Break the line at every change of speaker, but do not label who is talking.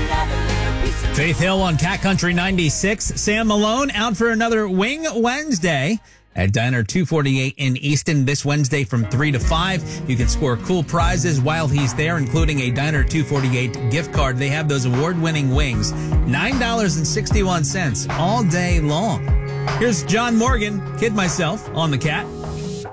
Faith Hill on Cat Country 96. Sam Malone out for another Wing Wednesday at Diner 248 in Easton this Wednesday from 3 to 5. You can score cool prizes while he's there, including a Diner 248 gift card. They have those award-winning wings, $9.61 all day long. Here's John Morgan, Kid Myself, on the Cat.